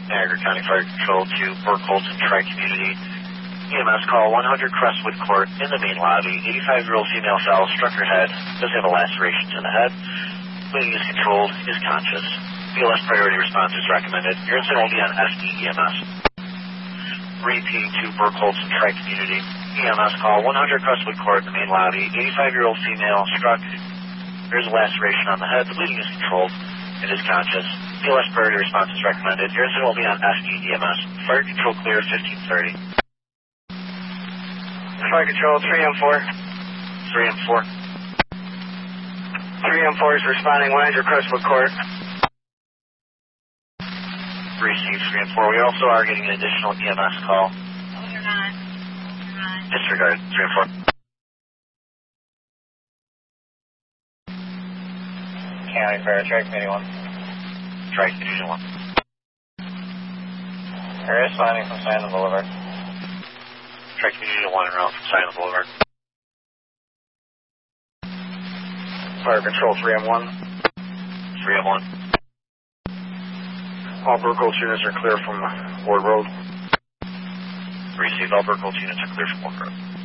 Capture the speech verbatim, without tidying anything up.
Niagara County Fire Control to Burkholz and Tri-Community. E M S call one hundred Crestwood Court in the main lobby. eighty-five-year-old female fell, struck her head, does have a laceration to the head. Bleeding is controlled, is conscious. B L S priority response is recommended. Your incident will be on S D E M S. Repeat to Burkholz and Tri-Community. E M S call one hundred Crestwood Court in the main lobby. eighty-five-year-old female struck. There's a laceration on the head. The bleeding is controlled. It is conscious. B L S priority response is recommended. Your incident will be on S D E M S. Fire control clear fifteen thirty. Fire control three M four. three M four. three M four is responding one hundred Crestwood Court. Received three M four. We also are getting an additional E M S call. Oh, you're not. You're not. Disregard three M four. County Fire, Tri-Community one. Tri-Community one. We're responding from Simon Boulevard. Tri-Community one en route from Simon Boulevard. Fire control three M one. three M one. All Burkholz units are clear from Ward Road. Received. All Burkholz units are clear from Ward Road.